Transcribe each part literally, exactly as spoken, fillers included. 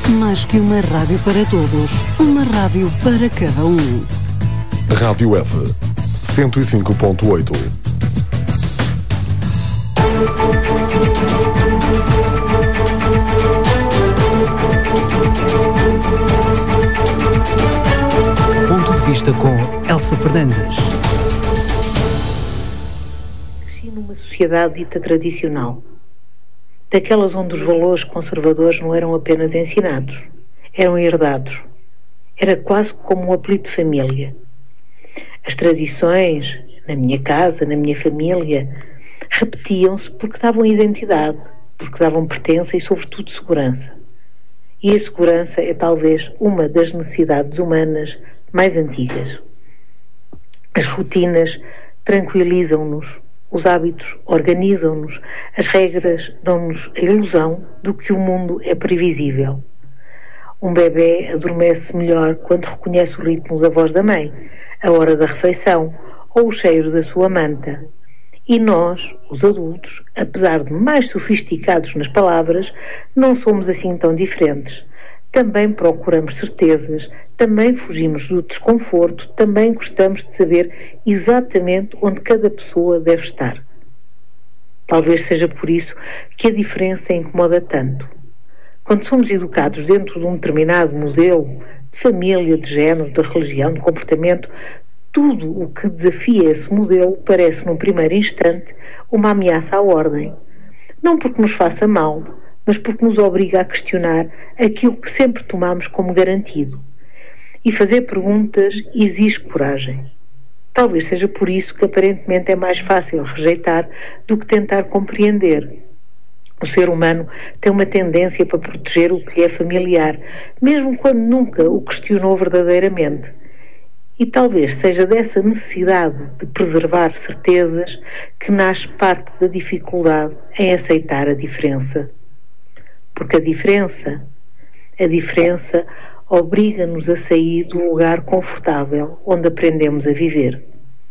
Mais que uma rádio para todos, uma rádio para cada um. Rádio F, cento e cinco ponto oito. Ponto de vista com Elsa Fernandes. Cresci numa sociedade dita tradicional, daquelas onde os valores conservadores não eram apenas ensinados, eram herdados. Era quase como um apelido de família. As tradições, na minha casa, na minha família, repetiam-se porque davam identidade, porque davam pertença e, sobretudo, segurança. E a segurança é talvez uma das necessidades humanas mais antigas. As rotinas tranquilizam-nos, os hábitos organizam-nos, as regras dão-nos a ilusão do que o mundo é previsível. Um bebê adormece melhor quando reconhece o ritmo da voz da mãe, a hora da refeição ou o cheiro da sua manta. E nós, os adultos, apesar de mais sofisticados nas palavras, não somos assim tão diferentes. Também procuramos certezas, também fugimos do desconforto, também gostamos de saber exatamente onde cada pessoa deve estar. Talvez seja por isso que a diferença incomoda tanto. Quando somos educados dentro de um determinado modelo de família, de género, de religião, de comportamento, tudo o que desafia esse modelo parece, num primeiro instante, uma ameaça à ordem. Não porque nos faça mal, mas porque nos obriga a questionar aquilo que sempre tomamos como garantido. E fazer perguntas exige coragem. Talvez seja por isso que aparentemente é mais fácil rejeitar do que tentar compreender. O ser humano tem uma tendência para proteger o que lhe é familiar, mesmo quando nunca o questionou verdadeiramente. E talvez seja dessa necessidade de preservar certezas que nasce parte da dificuldade em aceitar a diferença. Porque a diferença, a diferença obriga-nos a sair do lugar confortável onde aprendemos a viver.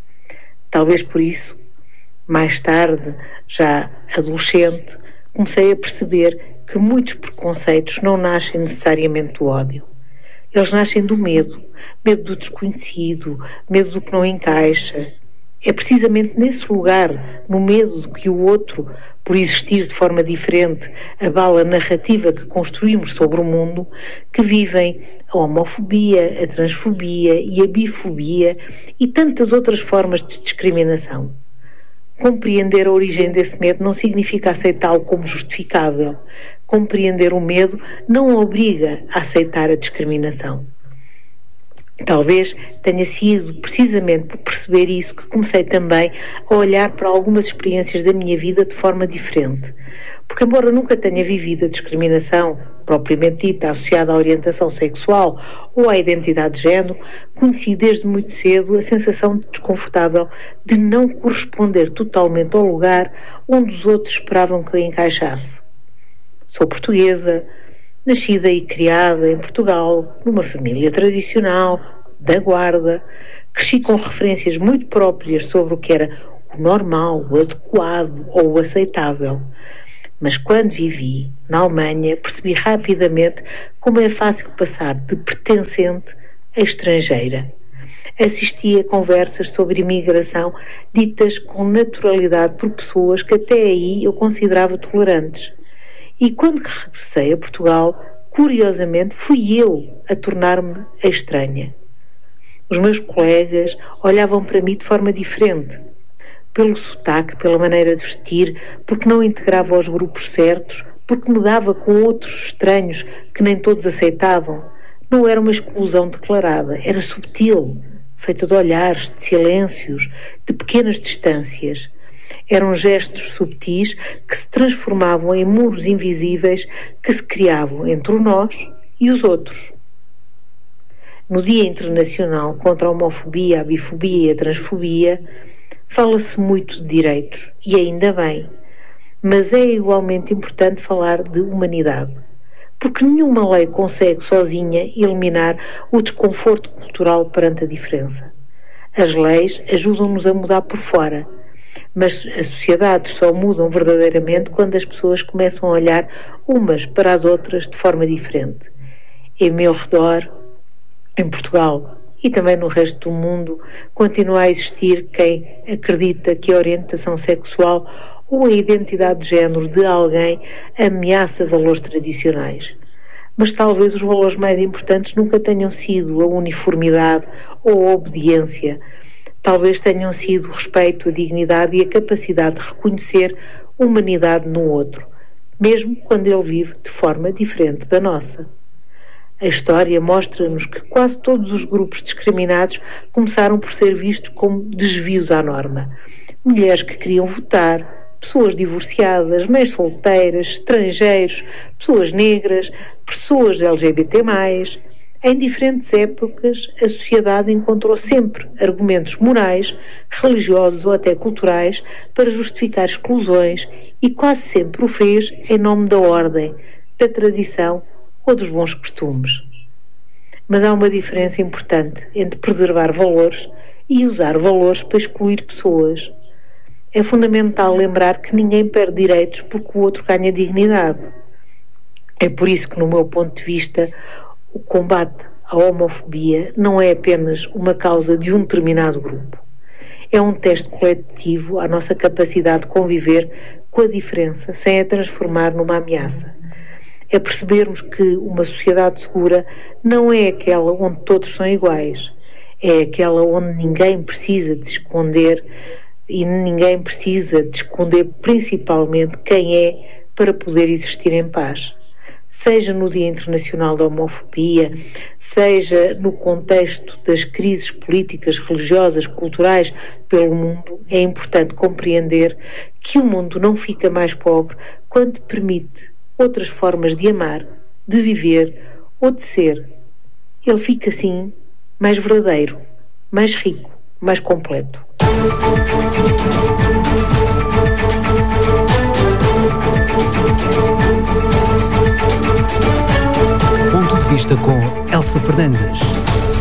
Talvez por isso, mais tarde, já adolescente, comecei a perceber que muitos preconceitos não nascem necessariamente do ódio. Eles nascem do medo, medo do desconhecido, medo do que não encaixa. É precisamente nesse lugar, no medo de que o outro, por existir de forma diferente, abala a narrativa que construímos sobre o mundo, que vivem a homofobia, a transfobia e a bifobia e tantas outras formas de discriminação. Compreender a origem desse medo não significa aceitá-lo como justificável. Compreender o medo não obriga a aceitar a discriminação. Talvez tenha sido precisamente por perceber isso que comecei também a olhar para algumas experiências da minha vida de forma diferente. Porque, embora nunca tenha vivido a discriminação propriamente dita associada à orientação sexual ou à identidade de género, conheci desde muito cedo a sensação desconfortável de não corresponder totalmente ao lugar onde os outros esperavam que eu encaixasse. Sou portuguesa, nascida e criada em Portugal, numa família tradicional, da Guarda, cresci com referências muito próprias sobre o que era o normal, o adequado ou o aceitável. Mas quando vivi na Alemanha, percebi rapidamente como é fácil passar de pertencente a estrangeira. Assisti a conversas sobre imigração ditas com naturalidade por pessoas que até aí eu considerava tolerantes. E quando regressei a Portugal, curiosamente, fui eu a tornar-me a estranha. Os meus colegas olhavam para mim de forma diferente. Pelo sotaque, pela maneira de vestir, porque não integrava aos grupos certos, porque me dava com outros estranhos que nem todos aceitavam. Não era uma exclusão declarada, era subtil, feita de olhares, de silêncios, de pequenas distâncias. Eram gestos subtis que se transformavam em muros invisíveis que se criavam entre nós e os outros. No Dia Internacional contra a Homofobia, a Bifobia e a Transfobia, fala-se muito de direitos, e ainda bem, mas é igualmente importante falar de humanidade, porque nenhuma lei consegue sozinha eliminar o desconforto cultural perante a diferença. As leis ajudam-nos a mudar por fora, mas as sociedades só mudam verdadeiramente quando as pessoas começam a olhar umas para as outras de forma diferente. Em meu redor, em Portugal e também no resto do mundo, continua a existir quem acredita que a orientação sexual ou a identidade de género de alguém ameaça valores tradicionais. Mas talvez os valores mais importantes nunca tenham sido a uniformidade ou a obediência. Talvez tenham sido o respeito, a dignidade e a capacidade de reconhecer humanidade no outro, mesmo quando ele vive de forma diferente da nossa. A história mostra-nos que quase todos os grupos discriminados começaram por ser vistos como desvios à norma. Mulheres que queriam votar, pessoas divorciadas, mães solteiras, estrangeiros, pessoas negras, pessoas L G B T mais. Em diferentes épocas, a sociedade encontrou sempre argumentos morais, religiosos ou até culturais para justificar exclusões e quase sempre o fez em nome da ordem, da tradição ou dos bons costumes. Mas há uma diferença importante entre preservar valores e usar valores para excluir pessoas. É fundamental lembrar que ninguém perde direitos porque o outro ganha dignidade. É por isso que, no meu ponto de vista, o combate à homofobia não é apenas uma causa de um determinado grupo. É um teste coletivo à nossa capacidade de conviver com a diferença sem a transformar numa ameaça. É percebermos que uma sociedade segura não é aquela onde todos são iguais. É aquela onde ninguém precisa de esconder e ninguém precisa de esconder principalmente quem é para poder existir em paz. Seja no Dia Internacional da Homofobia, seja no contexto das crises políticas, religiosas, culturais pelo mundo, é importante compreender que o mundo não fica mais pobre quando permite outras formas de amar, de viver ou de ser. Ele fica, assim, mais verdadeiro, mais rico, mais completo. Ponto de vista com Elsa Fernandes.